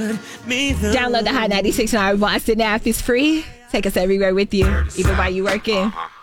Download the Hot 96.9 Boston app. It's free. Take us everywhere with you, even while you're working.